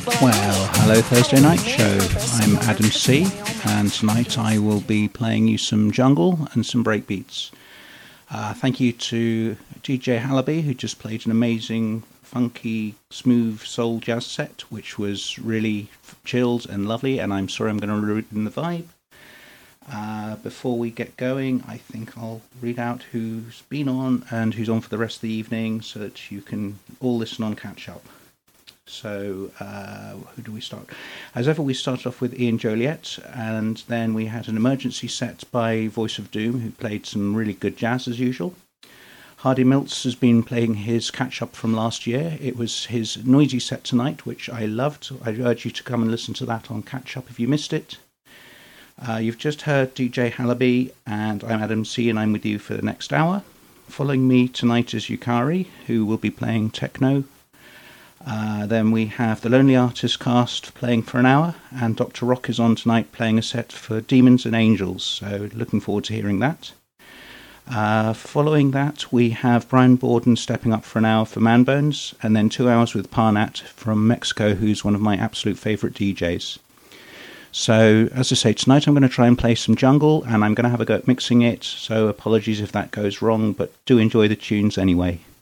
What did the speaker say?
Well, hello Thursday Night Show. I'm Adam C, and tonight I will be playing you some jungle and some breakbeats. Thank you to DJ Halaby, who just played an amazing, funky, smooth soul jazz set, which was really chilled and lovely, and I'm sorry I'm going to ruin the vibe. Before we get going, I think I'll read out who's been on and who's on for the rest of the evening so that you can all listen on catch up. So, who do we start? As ever, we started off with Ian Joliet, and then we had an emergency set by Voice of Doom, who played some really good jazz as usual. Hardy Milts has been playing his catch-up from last year. It was his noisy set tonight, which I loved. I urge you to come and listen to that on catch-up if you missed it. You've just heard DJ Halaby, and I'm Adam C, and I'm with you for the next hour. Following me tonight is Yukari, who will be playing techno. Then we have the Lonely Artist cast playing for an hour, and Dr. Rock is on tonight playing a set for Demons and Angels, so looking forward to hearing that. Following that, we have Brian Borden stepping up for an hour for Manbones, and then 2 hours with Parnat from Mexico, who's one of my absolute favourite DJs. So, as I say, tonight I'm going to try and play some jungle, and I'm going to have a go at mixing it, so apologies if that goes wrong, but do enjoy the tunes anyway.